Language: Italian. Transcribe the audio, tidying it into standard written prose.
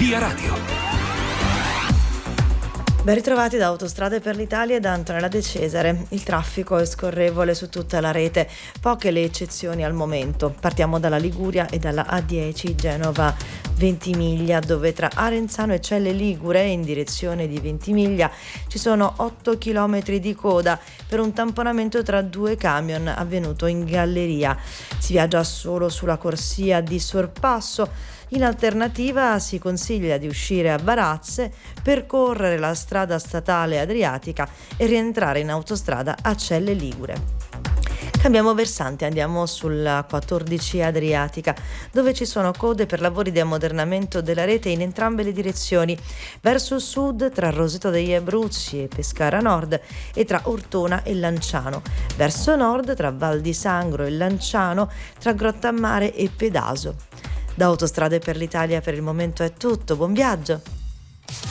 Via Radio. Ben ritrovati da Autostrade per l'Italia e da Antonella De Cesare. Il traffico è scorrevole su tutta la rete, poche le eccezioni al momento. Partiamo dalla Liguria e dalla A10 Genova-Ventimiglia, dove tra Arenzano e Celle Ligure, in direzione di Ventimiglia, ci sono 8 chilometri di coda per un tamponamento tra due camion avvenuto in galleria. Si viaggia solo sulla corsia di sorpasso. In alternativa si consiglia di uscire a Varazze, percorrere la strada statale adriatica e rientrare in autostrada a Celle Ligure. Cambiamo versante, andiamo sulla 14 Adriatica, dove ci sono code per lavori di ammodernamento della rete in entrambe le direzioni, verso sud tra Roseto degli Abruzzi e Pescara Nord e tra Ortona e Lanciano, verso nord tra Val di Sangro e Lanciano, tra Grottammare e Pedaso. Da Autostrade per l'Italia per il momento è tutto, buon viaggio!